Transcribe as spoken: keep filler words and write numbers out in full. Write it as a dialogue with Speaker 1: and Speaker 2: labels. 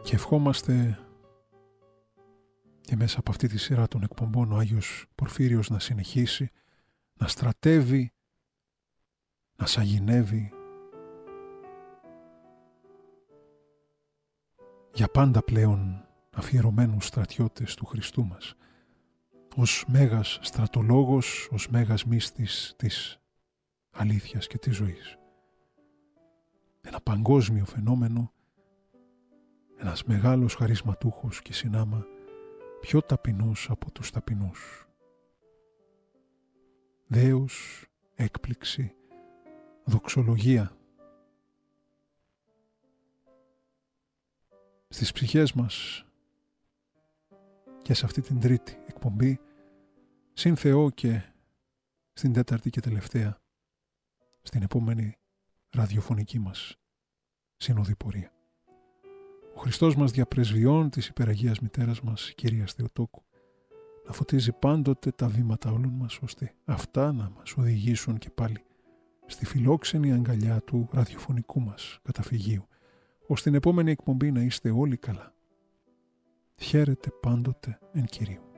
Speaker 1: Και ευχόμαστε και μέσα από αυτή τη σειρά των εκπομπών ο Άγιος Πορφύριος να συνεχίσει να στρατεύει, να σαγηνεύει για πάντα πλέον αφιερωμένους στρατιώτες του Χριστού μας, ως μέγας στρατολόγος, ως μέγας μύστης της αλήθειας και της ζωής. Ένα παγκόσμιο φαινόμενο, ένας μεγάλος χαρισματούχος και συνάμα πιο ταπεινός από τους ταπεινούς. Δέος, έκπληξη, δοξολογία. Στις ψυχές μας και σε αυτή την τρίτη εκπομπή, συν Θεό και στην τέταρτη και τελευταία, στην επόμενη ραδιοφωνική μας σύνοδη πορεία. Ο Χριστός μας διαπρεσβειών της υπεραγίας μητέρας μας, Κυρίας Θεοτόκου, να φωτίζει πάντοτε τα βήματα όλων μας, ώστε αυτά να μας οδηγήσουν και πάλι στη φιλόξενη αγκαλιά του ραδιοφωνικού μας καταφυγίου, ώστε την επόμενη εκπομπή να είστε όλοι καλά. Χαίρετε πάντοτε εν Κυρίου.